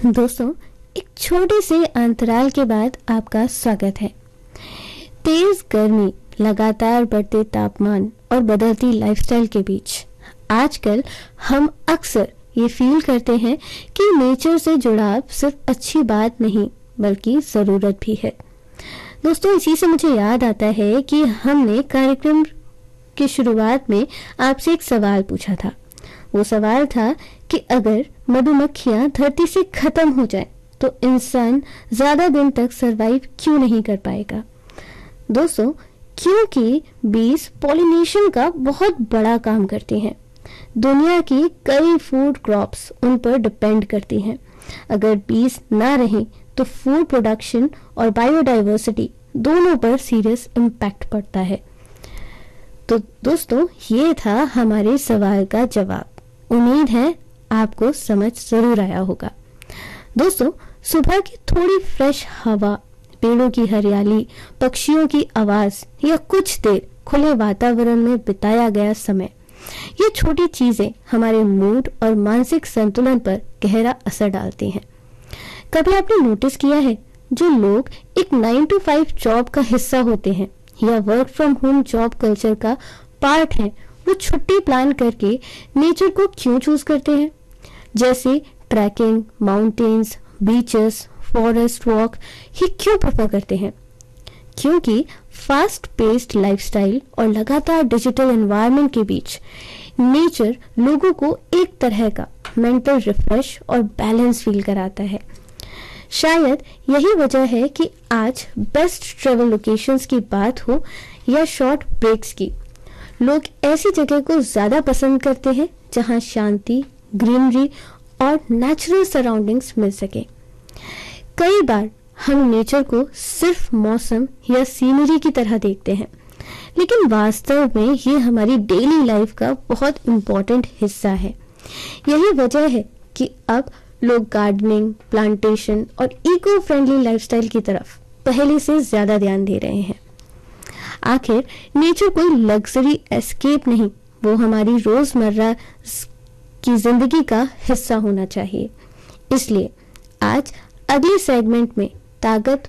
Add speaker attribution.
Speaker 1: दोस्तों, एक छोटे से अंतराल के बाद आपका स्वागत है। तेज गर्मी, लगातार बढ़ते तापमान और बदलती लाइफस्टाइल के बीच आजकल हम अक्सर ये फील करते हैं कि नेचर से जुड़ाव सिर्फ अच्छी बात नहीं बल्कि ज़रूरत भी है। दोस्तों, इसी से मुझे याद आता है कि हमने कार्यक्रम की शुरुआत में आपसे एक सवाल पूछा था। वो सवाल था कि अगर मधुमक्खियां धरती से खत्म हो जाए तो इंसान ज्यादा दिन तक सरवाइव क्यों नहीं कर पाएगा। दोस्तों, क्योंकि बीज पॉलिनेशन का बहुत बड़ा काम करती हैं। दुनिया की कई फूड क्रॉप्स उन पर डिपेंड करती हैं। अगर बीज ना रहें तो फूड प्रोडक्शन और बायोडाइवर्सिटी दोनों पर सीरियस इम्पैक्ट पड़ता है। तो दोस्तों, ये था हमारे सवाल का जवाब। उम्मीद है आपको समझ जरूर आया होगा। दोस्तों, सुबह की थोड़ी फ्रेश हवा, पेड़ों की हरियाली, पक्षियों की आवाज या कुछ देर खुले वातावरण में बिताया गया समय, ये छोटी चीजें हमारे मूड और मानसिक संतुलन पर गहरा असर डालती हैं। कभी आपने नोटिस किया है, जो लोग एक 9 to 5 जॉब का हिस्सा होते हैं या work from home job culture का पार्ट है, वो छुट्टी प्लान करके नेचर को क्यों चूज करते हैं? जैसे trekking, mountains, beaches, forest walk, ये क्यों प्रेफर करते हैं? क्योंकि फास्ट पेस्ड लाइफस्टाइल और लगातार डिजिटल एनवायरनमेंट के बीच नेचर लोगों को एक तरह का मेंटल रिफ्रेश और बैलेंस फील कराता है। शायद यही वजह है कि आज बेस्ट ट्रेवल लोकेशंस की बात हो या शॉर्ट ब्रेक्स की, लोग ऐसी जगह को ज्यादा पसंद करते हैं जहां शांति, ग्रीनरी और नेचुरल सराउंडिंग्स मिल सके। कई बार हम नेचर को सिर्फ मौसम या सीनरी की तरह देखते हैं, लेकिन वास्तव में ये हमारी डेली लाइफ का बहुत इम्पोर्टेंट हिस्सा है। यही वजह है कि अब लोग गार्डनिंग, प्लांटेशन और इको फ्रेंडली लाइफस्टाइल की तरफ पहले से ज्यादा ध्यान दे रहे हैं। आखिर नेचर कोई लग्जरी एस्केप नहीं, वो हमारी रोजमर्रा की जिंदगी का हिस्सा होना चाहिए। इसलिए आज अगले सेगमेंट में ताकत